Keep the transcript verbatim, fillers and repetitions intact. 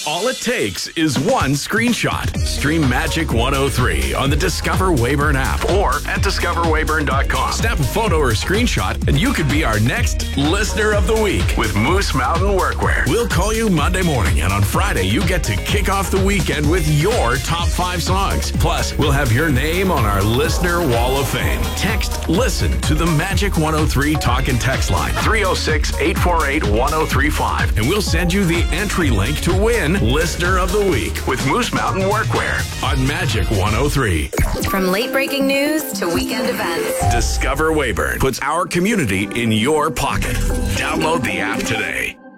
All it takes is one screenshot. Stream Magic one oh three on the Discover Weyburn app or at discover weyburn dot com. Snap a photo or screenshot and you could be our next Listener of the Week with Moose Mountain Workwear. We'll call you Monday morning, and on Friday you get to kick off the weekend with your top five songs. Plus, we'll have your name on our Listener Wall of Fame. Text LISTEN to the Magic one oh three talk and text line three oh six, eight four eight, one oh three five, and we'll send you the entry link to win Listener of the Week with Moose Mountain Workwear on Magic one oh three. From late breaking news to weekend events, Discover Weyburn puts our community in your pocket. Download the app today.